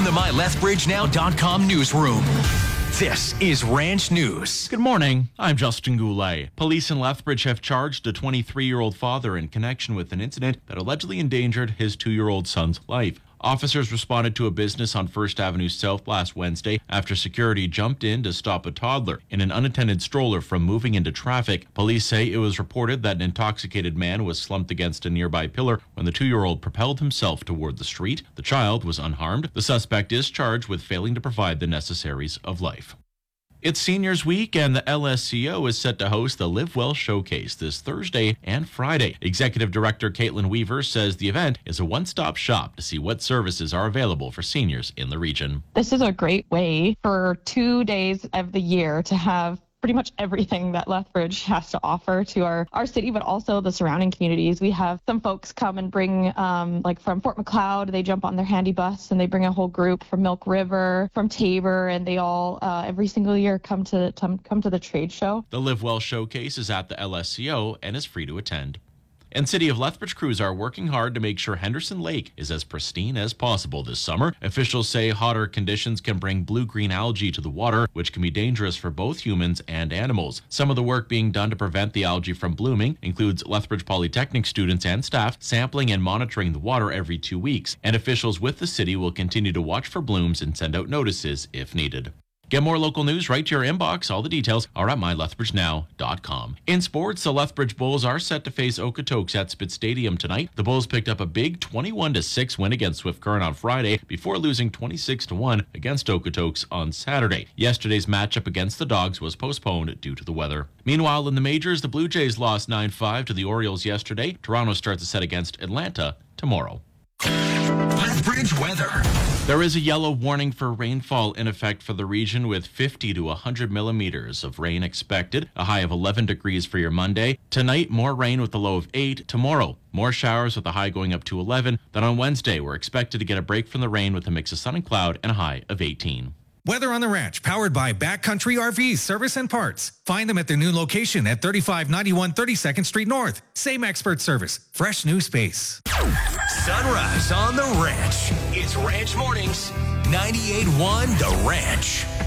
From the MyLethbridgeNow.com newsroom, this is Ranch News. Good morning. I'm Justin Goulet. Police in Lethbridge have charged a 23-year-old father in connection with an incident that allegedly endangered his 2-year-old son's life. Officers responded to a business on First Avenue South last Wednesday after security jumped in to stop a toddler in an unattended stroller from moving into traffic. Police say it was reported that an intoxicated man was slumped against a nearby pillar when the 2-year-old propelled himself toward the street. The child was unharmed. The suspect is charged with failing to provide the necessaries of life. It's Seniors Week, and the LSCO is set to host the Live Well Showcase this Thursday and Friday. Executive Director Caitlin Weaver says the event is a one-stop shop to see what services are available for seniors in the region. This is a great way for 2 days of the year to have pretty much everything that Lethbridge has to offer to our city, but also the surrounding communities. We have some folks come and bring, like from Fort McLeod, they jump on their handy bus and they bring a whole group from Milk River, from Tabor, and they all every single year come to the trade show. The Live Well Showcase is at the LSCO and is free to attend. And City of Lethbridge crews are working hard to make sure Henderson Lake is as pristine as possible this summer. Officials say hotter conditions can bring blue-green algae to the water, which can be dangerous for both humans and animals. Some of the work being done to prevent the algae from blooming includes Lethbridge Polytechnic students and staff sampling and monitoring the water every 2 weeks. And officials with the city will continue to watch for blooms and send out notices if needed. Get more local news right to your inbox. All the details are at MyLethbridgeNow.com. In sports, the Lethbridge Bulls are set to face Okotoks at Spitz Stadium tonight. The Bulls picked up a big 21-6 win against Swift Current on Friday before losing 26-1 against Okotoks on Saturday. Yesterday's matchup against the Dogs was postponed due to the weather. Meanwhile, in the majors, the Blue Jays lost 9-5 to the Orioles yesterday. Toronto starts a set against Atlanta tomorrow. Lethbridge weather. There is a yellow warning for rainfall in effect for the region with 50 to 100 millimeters of rain expected, a high of 11 degrees for your Monday. Tonight, more rain with a low of 8. Tomorrow, more showers with a high going up to 11. Then on Wednesday, we're expected to get a break from the rain with a mix of sun and cloud and a high of 18. Weather on the Ranch, powered by Backcountry RV Service and Parts. Find them at their new location at 3591 32nd Street North. Same expert service, fresh new space. Sunrise on the Ranch. It's Ranch Mornings, 98.1 The Ranch.